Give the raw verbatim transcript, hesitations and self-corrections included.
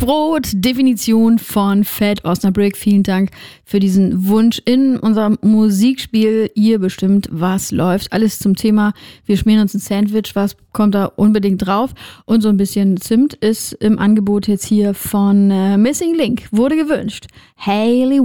Brot, Definition von Fat Osnabrück. Vielen Dank für diesen Wunsch in unserem Musikspiel. Ihr bestimmt, was läuft. Alles zum Thema, wir schmieren uns ein Sandwich, was kommt da unbedingt drauf. Und so ein bisschen Zimt ist im Angebot jetzt hier von äh, Missing Link. Wurde gewünscht. Hayley